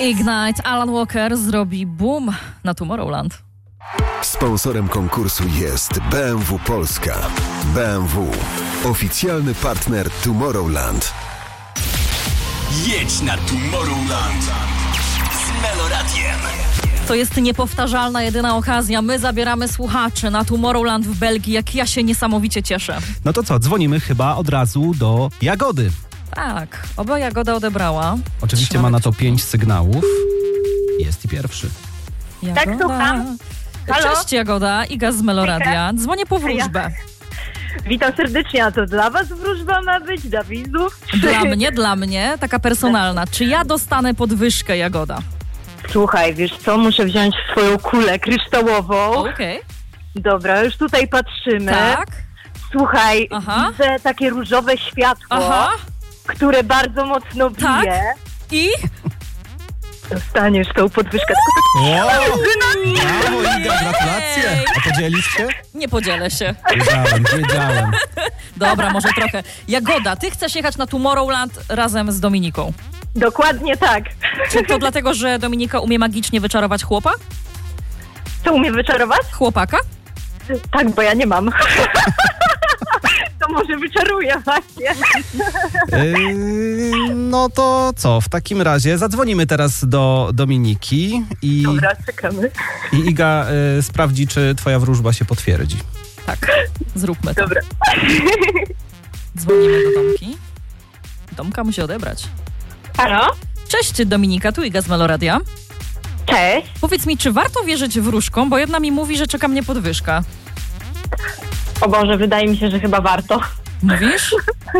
Ignite, Alan Walker zrobi boom na Tomorrowland. Sponsorem konkursu jest BMW Polska. BMW. Oficjalny partner Tomorrowland. Jedź na Tomorrowland z Meloradiem. To jest niepowtarzalna, jedyna okazja. My zabieramy słuchaczy na Tomorrowland w Belgii. Jak ja się niesamowicie cieszę. No to co, dzwonimy chyba od razu do Jagody. Tak, oba Jagoda odebrała. Oczywiście ma na to 5 sygnałów. Jest i pierwszy. Jagoda. Tak, słucham. Halo? Cześć Jagoda, Iga z Meloradia. Dzwonię po wróżbę. Witam serdecznie, a to dla was wróżba ma być, dla widzów? Dla mnie, taka personalna. Czy ja dostanę podwyżkę, Jagoda? Słuchaj, wiesz co, muszę wziąć swoją kulę kryształową. Okej. Dobra, już tutaj patrzymy. Tak? Słuchaj, Aha. widzę takie różowe światło, Aha. które bardzo mocno bije. Tak. I? Dostaniesz tą podwyżkę. Brawo Iga, gratulacje. Ojej. A podzielisz się? Nie podzielę się. Wiedziałem. Dobra, może trochę. Jagoda, ty chcesz jechać na Tomorrowland razem z Dominiką. Dokładnie tak. Czy to dlatego, że Dominika umie magicznie wyczarować chłopa? Co umie wyczarować? Chłopaka? Tak, bo ja nie mam. To może wyczaruję właśnie. No to co, w takim razie zadzwonimy teraz do Dominiki i Dobra, czekamy. Iga sprawdzi, czy twoja wróżba się potwierdzi. Tak, zróbmy to. Dobra. Dzwonimy do Domki. Domka musi odebrać. Halo? Cześć Dominika, tu Iga z Meloradia. Cześć. Powiedz mi, czy warto wierzyć wróżkom, bo jedna mi mówi, że czeka mnie podwyżka. O Boże, wydaje mi się, że chyba warto. Mówisz?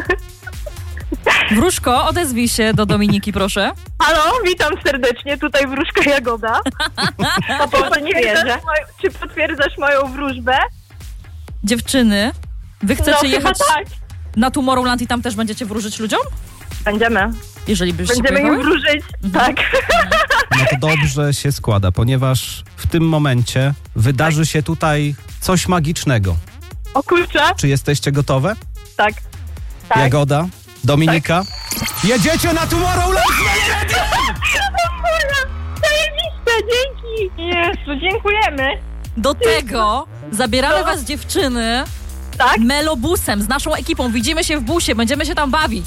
Wróżko, odezwij się do Dominiki, proszę. Halo, witam serdecznie, tutaj wróżka Jagoda. Nie wierzę. Czy potwierdzasz moją wróżbę? Dziewczyny, wy chcecie jechać tak. na Tomorrowland i tam też będziecie wróżyć ludziom? Będziemy. Jeżeli byście Będziemy im pojechały? wróżyć, tak. No to dobrze się składa, ponieważ w tym momencie wydarzy się tutaj coś magicznego. O kurczę, Czy jesteście gotowe? tak. Tak. Jagoda, Dominika. Jedziecie na Tomorrowland! Zajebiste, dzięki. Jezu, dziękujemy. Do tego zabieramy was dziewczyny Tak? melobusem z naszą ekipą. Widzimy się w busie, będziemy się tam bawić.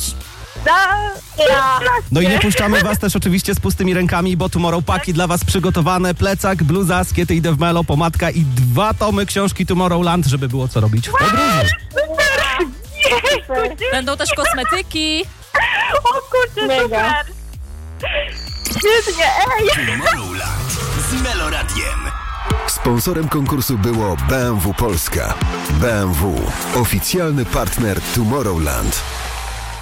No i nie puszczamy was też oczywiście z pustymi rękami, bo Tomorrow Paki dla was przygotowane. Plecak, bluza, skiety idę w Melo, pomadka i 2 tomy książki Tomorrowland, żeby było co robić w podróży. Będą też kosmetyki. O kurczę, super. Świetnie, ej. Tomorrowland z Meloradiem. Sponsorem konkursu było BMW Polska. BMW. Oficjalny partner Tomorrowland.